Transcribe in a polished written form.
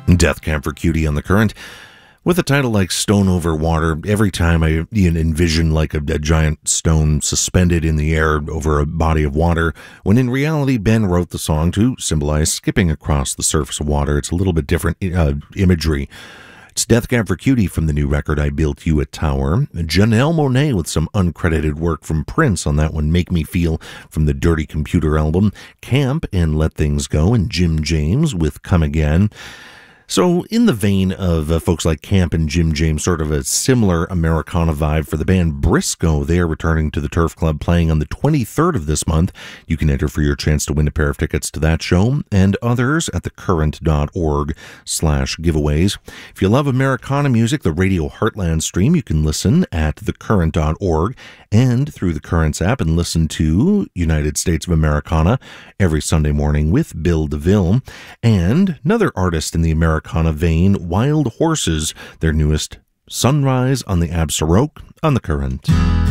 Death Camp for Cutie on the Current. With a title like Stone Over Water, every time I envision like a giant stone suspended in the air over a body of water, when in reality Ben wrote the song to symbolize skipping across the surface of water. It's a little bit different imagery. It's Death Camp for Cutie from the new record I Built You a Tower. Janelle Monáe with some uncredited work from Prince on that one, Make Me Feel from the Dirty Computer album. Camp and Let Things Go, and Jim James with Come Again. So in the vein of folks like Camp and Jim James, sort of a similar Americana vibe for the band Briscoe. They are returning to the Turf Club, playing on the 23rd of this month. You can enter for your chance to win a pair of tickets to that show and others at thecurrent.org/giveaways. If you love Americana music, the Radio Heartland stream, you can listen at thecurrent.org and through the Currents app and listen to United States of Americana every Sunday morning with Bill DeVille. And another artist in the Americana vein, Wild Horses, their newest, Sunrise on the Absaroke on the Current.